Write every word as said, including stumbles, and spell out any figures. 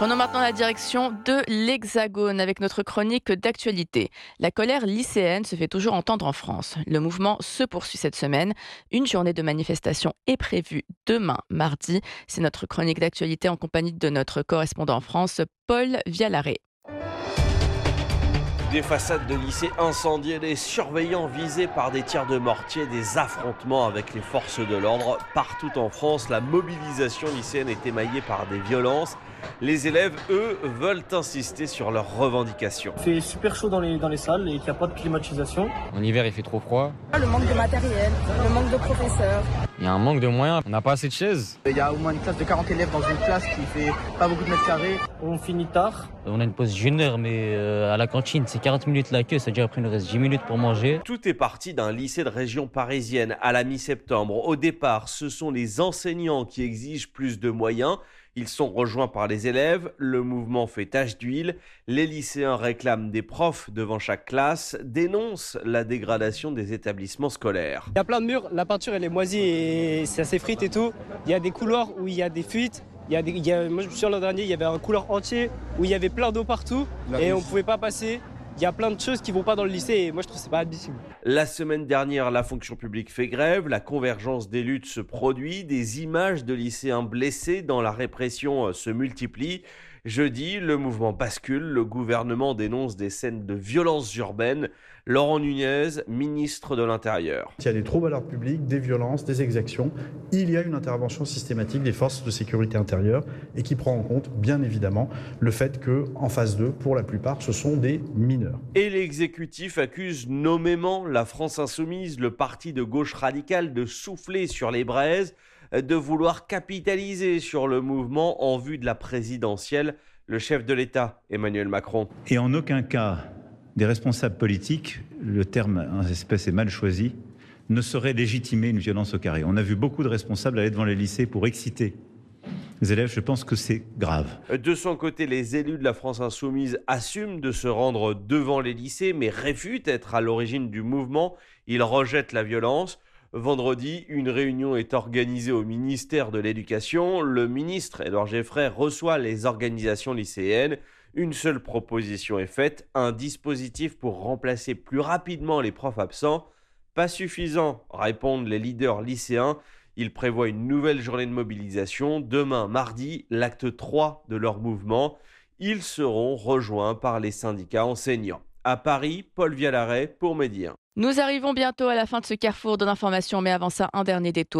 Prenons maintenant la direction de l'Hexagone avec notre chronique d'actualité. La colère lycéenne se fait toujours entendre en France. Le mouvement se poursuit cette semaine. Une journée de manifestation est prévue demain, mardi. C'est notre chronique d'actualité en compagnie de notre correspondant en France, Paul Vialaret. Des façades de lycées incendiées, des surveillants visés par des tirs de mortier, des affrontements avec les forces de l'ordre. Partout en France, la mobilisation lycéenne est émaillée par des violences. Les élèves, eux, veulent insister sur leurs revendications. Il fait super chaud dans les, dans les salles et qu'il n'y a pas de climatisation. En hiver, il fait trop froid. Le manque de matériel, le manque de professeurs. Il y a un manque de moyens, on n'a pas assez de chaises. Il y a au moins une classe de quarante élèves dans une classe qui fait pas beaucoup de mètres carrés. On finit tard. On a une pause d'une heure, mais à la cantine, c'est quarante minutes la queue, c'est-à-dire après il nous reste dix minutes pour manger. Tout est parti d'un lycée de région parisienne à la mi-septembre. Au départ, ce sont les enseignants qui exigent plus de moyens. Ils sont rejoints par les élèves, le mouvement fait tache d'huile, les lycéens réclament des profs devant chaque classe, dénoncent la dégradation des établissements scolaires. Il y a plein de murs, la peinture elle est moisie et ça s'effrite et tout. Il y a des couloirs où il y a des fuites. Il y a des, il y a, moi je me souviens l'an dernier, il y avait un couloir entier où il y avait plein d'eau partout et on ne pouvait pas passer. Il y a plein de choses qui ne vont pas dans le lycée et moi je trouve que c'est pas admissible. La semaine dernière, la fonction publique fait grève, la convergence des luttes se produit, des images de lycéens blessés dans la répression se multiplient. Jeudi, le mouvement bascule, le gouvernement dénonce des scènes de violence urbaine. Laurent Nunez, ministre de l'Intérieur. S'il y a des troubles à l'ordre public, des violences, des exactions, il y a une intervention systématique des forces de sécurité intérieure et qui prend en compte, bien évidemment, le fait qu'en phase deux, pour la plupart, ce sont des mineurs. Et l'exécutif accuse nommément la France Insoumise, le parti de gauche radicale, de souffler sur les braises, de vouloir capitaliser sur le mouvement en vue de la présidentielle. Le chef de l'État, Emmanuel Macron. Et en aucun cas, des responsables politiques, le terme en espèce est mal choisi, ne sauraient légitimer une violence au carré. On a vu beaucoup de responsables aller devant les lycées pour exciter les élèves. Je pense que c'est grave. De son côté, les élus de la France Insoumise assument de se rendre devant les lycées, mais réfutent être à l'origine du mouvement. Ils rejettent la violence. Vendredi, une réunion est organisée au ministère de l'Éducation. Le ministre, Édouard Geoffroy, reçoit les organisations lycéennes. Une seule proposition est faite, un dispositif pour remplacer plus rapidement les profs absents. Pas suffisant, répondent les leaders lycéens. Ils prévoient une nouvelle journée de mobilisation. Demain, mardi, l'acte trois de leur mouvement. Ils seront rejoints par les syndicats enseignants. À Paris, Paul Vialaret pour Média. Nous arrivons bientôt à la fin de ce carrefour de l'information, mais avant ça, un dernier détour.